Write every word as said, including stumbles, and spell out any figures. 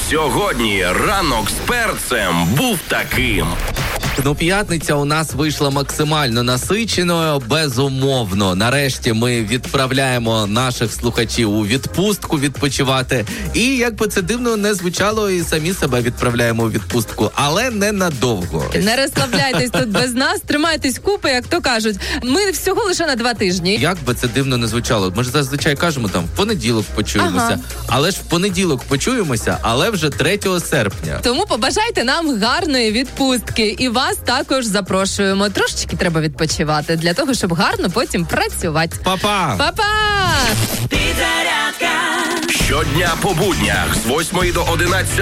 Сьогодні ранок з перцем був таким. Ну, п'ятниця у нас вийшла максимально насиченою, безумовно. Нарешті ми відправляємо наших слухачів у відпустку відпочивати. І, як би це дивно не звучало, і самі себе відправляємо у відпустку, але не надовго. Не розслабляйтесь тут без нас, тримайтесь купи, як то кажуть. Ми всього лише на два тижні. Як би це дивно не звучало, ми ж зазвичай кажемо, там, в понеділок почуємося. Ага. Але ж в понеділок почуємося, але вже третього серпня. Тому побажайте нам гарної відпустки. І вас також запрошуємо. Трошечки треба відпочивати для того, щоб гарно потім працювати. Па-па! Па-па! Щодня по буднях з восьмої до одинадцятої